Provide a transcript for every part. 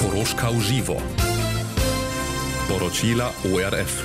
Koroška v živo. Poročila ORF.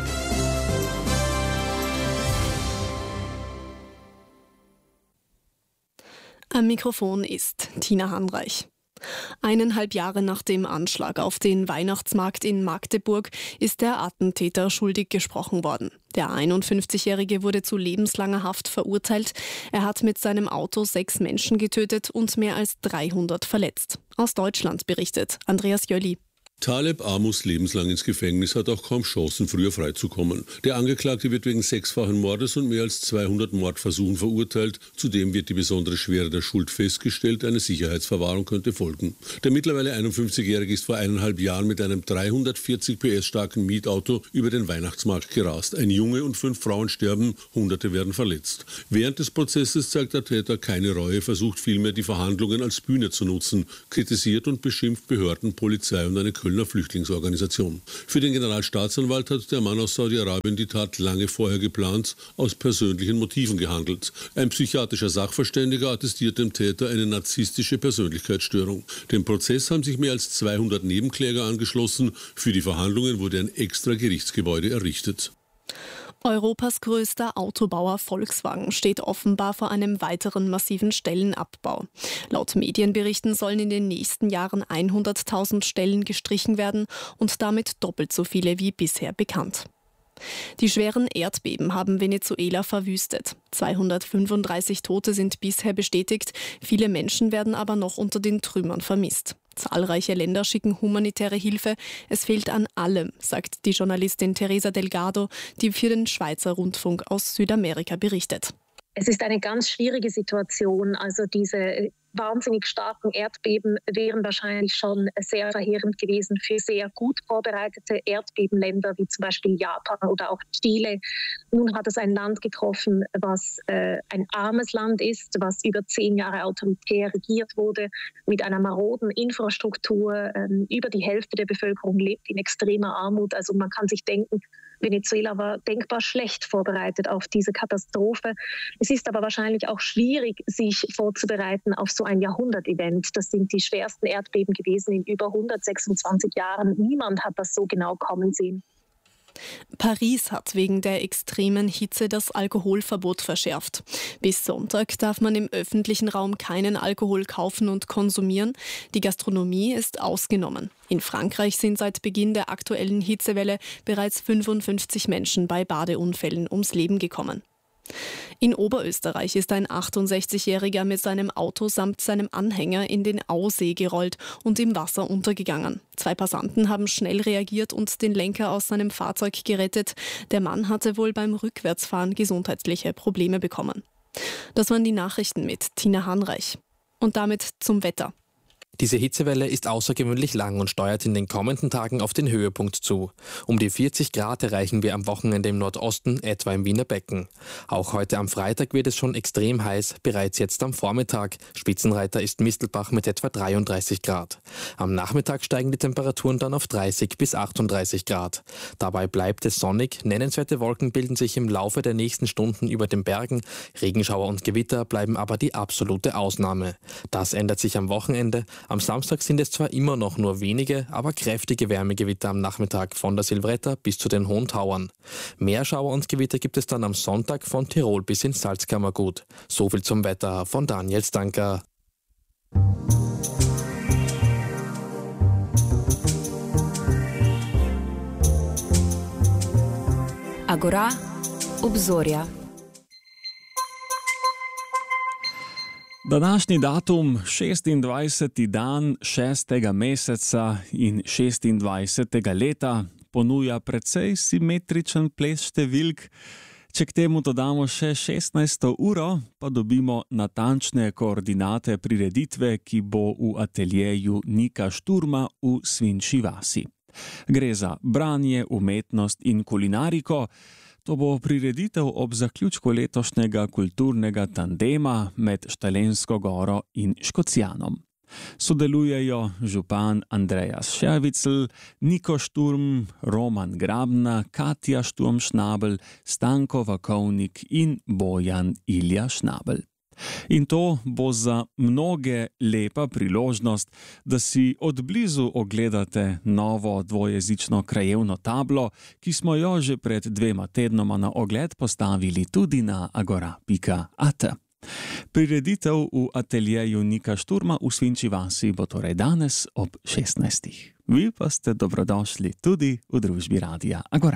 Am Mikrofon ist Tina Hanreich. 1,5 Jahre nach dem Anschlag auf den Weihnachtsmarkt in Magdeburg ist der Attentäter schuldig gesprochen worden. Der 51-Jährige wurde zu lebenslanger Haft verurteilt. Er hat mit seinem Auto 6 Menschen getötet und mehr als 300 verletzt. Aus Deutschland berichtet Andreas Jölli. Taleb A. muss lebenslang ins Gefängnis, hat auch kaum Chancen, früher freizukommen. Der Angeklagte wird wegen 6-fachen Mordes und mehr als 200 Mordversuchen verurteilt. Zudem wird die besondere Schwere der Schuld festgestellt. Eine Sicherheitsverwahrung könnte folgen. Der mittlerweile 51-Jährige ist vor 1,5 Jahren mit einem 340 PS starken Mietauto über den Weihnachtsmarkt gerast. Ein Junge und 5 Frauen sterben, Hunderte werden verletzt. Während des Prozesses zeigt der Täter keine Reue, versucht vielmehr die Verhandlungen als Bühne zu nutzen, kritisiert und beschimpft Behörden, Polizei und eine Kölner Flüchtlingsorganisation. Für den Generalstaatsanwalt hat der Mann aus Saudi-Arabien die Tat lange vorher geplant, aus persönlichen Motiven gehandelt. Ein psychiatrischer Sachverständiger attestiert dem Täter eine narzisstische Persönlichkeitsstörung. Dem Prozess haben sich mehr als 200 Nebenkläger angeschlossen. Für die Verhandlungen wurde ein extra Gerichtsgebäude errichtet. Europas größter Autobauer Volkswagen steht offenbar vor einem weiteren massiven Stellenabbau. Laut Medienberichten sollen in den nächsten Jahren 100.000 Stellen gestrichen werden und damit doppelt so viele wie bisher bekannt. Die schweren Erdbeben haben Venezuela verwüstet. 235 Tote sind bisher bestätigt, viele Menschen werden aber noch unter den Trümmern vermisst. Zahlreiche Länder schicken humanitäre Hilfe. Es fehlt an allem, sagt die Journalistin Teresa Delgado, die für den Schweizer Rundfunk aus Südamerika berichtet. Es ist eine ganz schwierige Situation. Also diese wahnsinnig starken Erdbeben wären wahrscheinlich schon sehr verheerend gewesen für sehr gut vorbereitete Erdbebenländer wie zum Beispiel Japan oder auch Chile. Nun hat es ein Land getroffen, was ein armes Land ist, was über 10 Jahre autoritär regiert wurde, mit einer maroden Infrastruktur. Über die Hälfte der Bevölkerung lebt in extremer Armut. Also man kann sich denken, Venezuela war denkbar schlecht vorbereitet auf diese Katastrophe. Es ist aber wahrscheinlich auch schwierig, sich vorzubereiten auf so ein Jahrhundert-Event. Das sind die schwersten Erdbeben gewesen in über 126 Jahren. Niemand hat das so genau kommen sehen. Paris hat wegen der extremen Hitze das Alkoholverbot verschärft. Bis Sonntag darf man im öffentlichen Raum keinen Alkohol kaufen und konsumieren. Die Gastronomie ist ausgenommen. In Frankreich sind seit Beginn der aktuellen Hitzewelle bereits 55 Menschen bei Badeunfällen ums Leben gekommen. In Oberösterreich ist ein 68-Jähriger mit seinem Auto samt seinem Anhänger in den Ausee gerollt und im Wasser untergegangen. 2 Passanten haben schnell reagiert und den Lenker aus seinem Fahrzeug gerettet. Der Mann hatte wohl beim Rückwärtsfahren gesundheitliche Probleme bekommen. Das waren die Nachrichten mit Tina Hanreich. Und damit zum Wetter. Diese Hitzewelle ist außergewöhnlich lang und steuert in den kommenden Tagen auf den Höhepunkt zu. Um die 40 Grad erreichen wir am Wochenende im Nordosten, etwa im Wiener Becken. Auch heute am Freitag wird es schon extrem heiß, bereits jetzt am Vormittag. Spitzenreiter ist Mistelbach mit etwa 33 Grad. Am Nachmittag steigen die Temperaturen dann auf 30 bis 38 Grad. Dabei bleibt es sonnig, nennenswerte Wolken bilden sich im Laufe der nächsten Stunden über den Bergen. Regenschauer und Gewitter bleiben aber die absolute Ausnahme. Das ändert sich am Wochenende. Am Samstag sind es zwar immer noch nur wenige, aber kräftige Wärmegewitter am Nachmittag von der Silvretta bis zu den Hohen Tauern. Mehr Schauer und Gewitter gibt es dann am Sonntag von Tirol bis ins Salzkammergut. So viel zum Wetter von Daniel Stanker. Agora, obzorja. Današnji datum, 26. dan 6. meseca in 26. leta, ponuja precej simetričen ples številk. Če k temu dodamo še 16. uro, pa dobimo natančne koordinate prireditve, ki bo v ateljeju Nika Šturma v Svinčji vasi. Gre za branje, umetnost in kulinariko. To bo prireditev ob zaključku letošnjega kulturnega tandema med Štalensko goro in Škocjanom. Sodelujejo župan Andreas Ševicl, Niko Šturm, Roman Grabna, Katja Šturm-Šnabel, Stanko Vakovnik in Bojan Ilja Šnabel. In to bo za mnoge lepa priložnost, da si od blizu ogledate novo dvojezično krajevno tablo, ki smo jo že pred 2 tednoma na ogled postavili tudi na agora.at. Prireditev v ateljeju Nika Šturma v Svinčji vasi bo torej danes ob 16. Vi pa ste dobrodošli tudi v družbi Radia Agora.